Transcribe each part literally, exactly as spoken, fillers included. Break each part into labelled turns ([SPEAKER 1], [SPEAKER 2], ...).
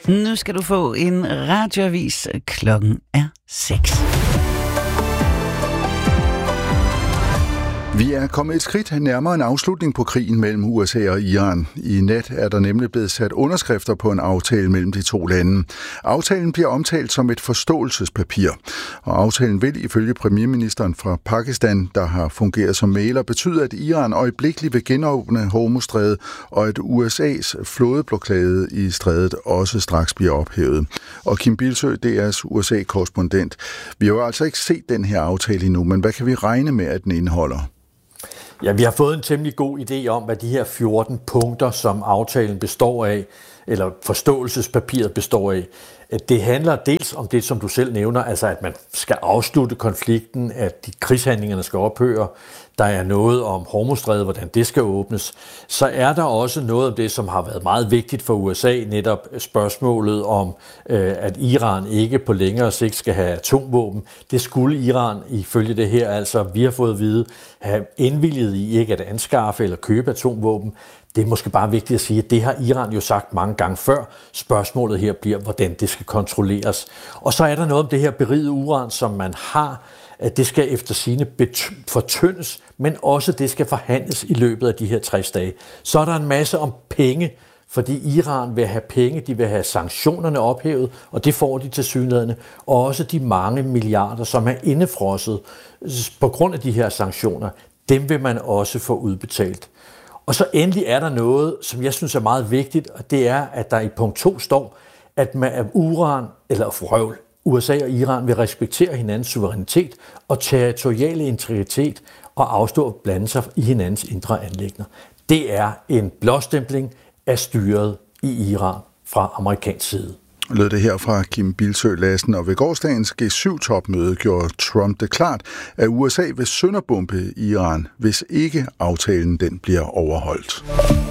[SPEAKER 1] Nu skal du få en radioavis. Klokken er seks.
[SPEAKER 2] Vi er kommet et skridt nærmere en afslutning på krigen mellem U S A og Iran. I nat er der nemlig blevet sat underskrifter på en aftale mellem de to lande. Aftalen bliver omtalt som et forståelsespapir, og aftalen vil ifølge premierministeren fra Pakistan, der har fungeret som mægler, betyde, at Iran øjeblikkeligt vil genåbne Hormuzstrædet, og at U S A's flådeblokade i strædet også straks bliver ophævet. Og Kim Bildsøe, D R's U S A-korrespondent. Vi har jo altså ikke set den her aftale endnu, men hvad kan vi regne med, at den indeholder?
[SPEAKER 3] Ja, vi har fået en temmelig god idé om, hvad de her fjorten punkter, som aftalen består af, eller forståelsespapiret består af. Det handler dels om det, som du selv nævner, altså at man skal afslutte konflikten, at de krigshandlingerne skal ophøre. Der er noget om Hormuzstrædet, hvordan det skal åbnes. Så er der også noget om det, som har været meget vigtigt for U S A, netop spørgsmålet om, at Iran ikke på længere sigt skal have atomvåben. Det skulle Iran ifølge det her, altså vi har fået at vide, have indvilliget i ikke at anskaffe eller købe atomvåben. Det er måske bare vigtigt at sige, at det har Iran jo sagt mange gange før. Spørgsmålet her bliver, hvordan det skal kontrolleres. Og så er der noget om det her berigede uran, som man har, at det skal efter sigende fortyndes, men også det skal forhandles i løbet af de her tres dage. Så er der en masse om penge, fordi Iran vil have penge, de vil have sanktionerne ophævet, og det får de tilsyneladende. Og også de mange milliarder, som er indefrosset på grund af de her sanktioner, dem vil man også få udbetalt. Og så endelig er der noget, som jeg synes er meget vigtigt, og det er, at der i punkt to står, at man af uran, eller frøvl, U S A og Iran vil respektere hinandens suverænitet og territoriale integritet og afstå at blande sig i hinandens indre anliggender. Det er en blåstempling af styret i Iran fra amerikansk side.
[SPEAKER 2] Lød det her fra Kim Bildsøe Lassen, og ved gårsdagens G syv topmøde gjorde Trump det klart, at U S A vil sønderbombe Iran, hvis ikke aftalen den bliver overholdt.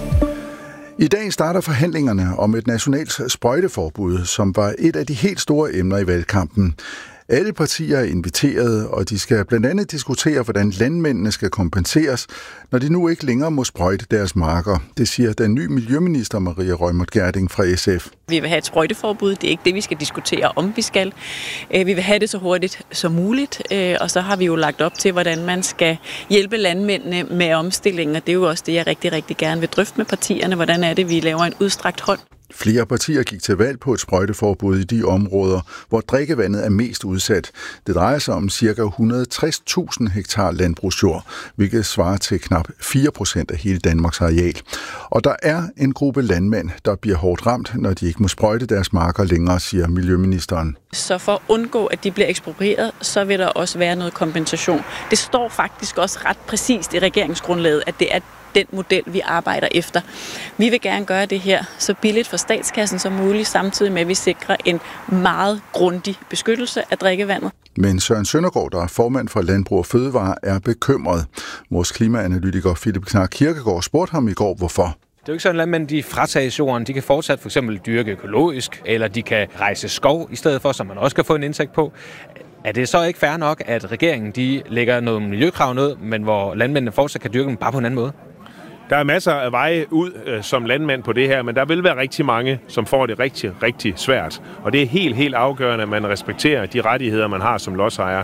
[SPEAKER 2] I dag starter forhandlingerne om et nationalt sprøjteforbud, som var et af de helt store emner i valgkampen. Alle partier er inviteret, og de skal blandt andet diskutere, hvordan landmændene skal kompenseres, når de nu ikke længere må sprøjte deres marker. Det siger den nye miljøminister Maria Reumert Gjerding fra S F.
[SPEAKER 4] Vi vil have et sprøjteforbud. Det er ikke det, vi skal diskutere, om vi skal. Vi vil have det så hurtigt som muligt, og så har vi jo lagt op til, hvordan man skal hjælpe landmændene med omstillingen, og det er jo også det, jeg rigtig, rigtig gerne vil drøfte med partierne. Hvordan er det, vi laver en udstrakt hånd?
[SPEAKER 2] Flere partier gik til valg på et sprøjteforbud i de områder, hvor drikkevandet er mest udsat. Det drejer sig om ca. et hundrede og tres tusind hektar landbrugsjord, hvilket svarer til knap fire procent af hele Danmarks areal. Og der er en gruppe landmænd, der bliver hårdt ramt, når de ikke må sprøjte deres marker længere, siger miljøministeren.
[SPEAKER 4] Så for at undgå, at de bliver eksproprieret, så vil der også være noget kompensation. Det står faktisk også ret præcist i regeringsgrundlaget, at det er den model, vi arbejder efter. Vi vil gerne gøre det her så billigt for statskassen som muligt, samtidig med, at vi sikrer en meget grundig beskyttelse af drikkevandet.
[SPEAKER 2] Men Søren Søndergaard, der er formand for Landbrug og Fødevare, er bekymret. Vores klimaanalytiker Philip Knark Kirkegaard spurgte ham i går, hvorfor.
[SPEAKER 5] Det er jo ikke sådan, at landmænd de fratages jorden. De kan fortsat for eksempel dyrke økologisk, eller de kan rejse skov i stedet for, så man også kan få en indtægt på. Er det så ikke fair nok, at regeringen de lægger noget miljøkrav ned, men hvor landmændene fortsat kan dyrke dem bare på en anden måde?
[SPEAKER 6] Der er masser af veje ud øh, som landmand på det her, men der vil være rigtig mange, som får det rigtig, rigtig svært. Og det er helt, helt afgørende, at man respekterer de rettigheder, man har som lodsejer.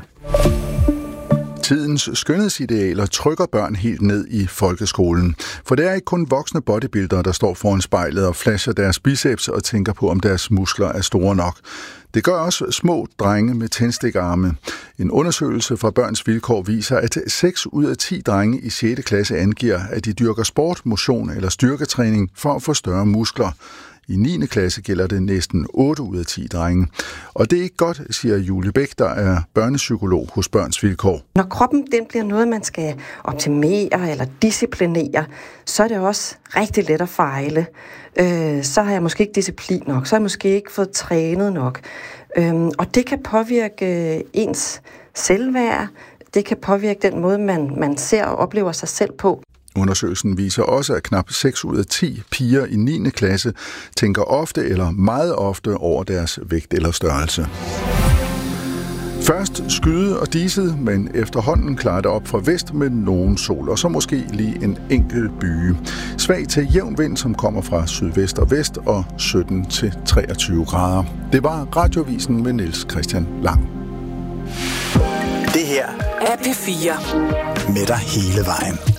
[SPEAKER 2] Tidens skønhedsidealer trykker børn helt ned i folkeskolen. For det er ikke kun voksne bodybuildere, der står foran spejlet og flasher deres biceps og tænker på, om deres muskler er store nok. Det gør også små drenge med tændstikarme. En undersøgelse fra Børns Vilkår viser, at seks ud af ti drenge i sjette klasse angiver, at de dyrker sport, motion eller styrketræning for at få større muskler. I niende klasse gælder det næsten otte ud af ti drenge. Og det er ikke godt, siger Julie Bæk, der er børnepsykolog hos Børns Vilkår.
[SPEAKER 7] Når kroppen den bliver noget, man skal optimere eller disciplinere, så er det også rigtig let at fejle. Øh, så har jeg måske ikke disciplin nok, så har jeg måske ikke fået trænet nok. Øh, og det kan påvirke ens selvværd, det kan påvirke den måde, man, man ser og oplever sig selv på.
[SPEAKER 2] Undersøgelsen viser også, at knap seks ud af ti piger i niende klasse tænker ofte eller meget ofte over deres vægt eller størrelse. Først skyde og diset, men efterhånden klarer det op fra vest med nogen sol, og så måske lige en enkelt byge. Svag til jævn vind, som kommer fra sydvest og vest, og sytten til treogtyve grader. Det var Radiovisen med Niels Christian Lang.
[SPEAKER 8] Det her er P fire. Med dig hele vejen.